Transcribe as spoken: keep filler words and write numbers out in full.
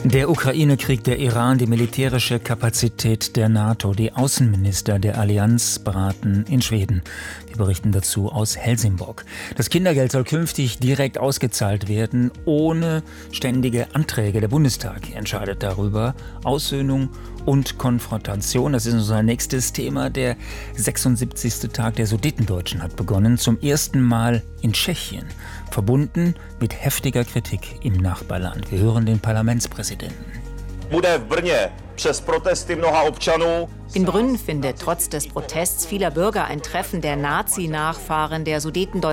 Der Ukraine-Krieg, der Iran, die militärische Kapazität der NATO. Die Außenminister der Allianz beraten in Schweden. Wir berichten dazu aus Helsingborg. Das Kindergeld soll künftig direkt ausgezahlt werden, ohne ständige Anträge. Der Bundestag entscheidet darüber. Aussöhnung und Konfrontation, das ist unser nächstes Thema. Der sechsundsiebzigste Tag der Sudetendeutschen hat begonnen. Zum ersten Mal in Tschechien. Verbunden mit heftiger Kritik im Nachbarland. Wir hören den Parlamentspräsidenten. In Brünn findet trotz des Protests vieler Bürger ein Treffen der Nazi-Nachfahren der Sudetendeutschen